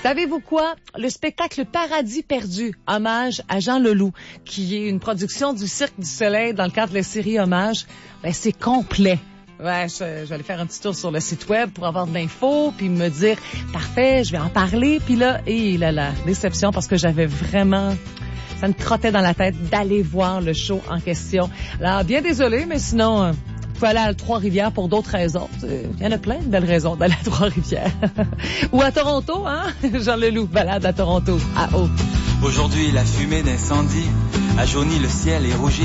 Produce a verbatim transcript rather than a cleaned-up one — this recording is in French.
Savez-vous quoi? Le spectacle Paradis perdu, hommage à Jean Leloup, qui est une production du Cirque du Soleil dans le cadre de la série Hommage, ben c'est complet. Ouais, je, je vais aller faire un petit tour sur le site web pour avoir de l'info, puis me dire, parfait, je vais en parler. Puis là, et là, la déception, parce que j'avais vraiment... Ça me trottait dans la tête d'aller voir le show en question. Alors, bien désolé, mais sinon, euh, vous pouvez aller à Trois-Rivières pour d'autres raisons. Il y en a plein de belles raisons d'aller à Trois-Rivières. Ou à Toronto, hein? Jean Leloup, balade à Toronto, à eau. Aujourd'hui, la fumée d'incendie a jauni le ciel et rougi